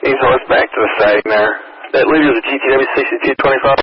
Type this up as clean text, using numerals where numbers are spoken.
He's horse back to the side there. That leader is a GTW 6225.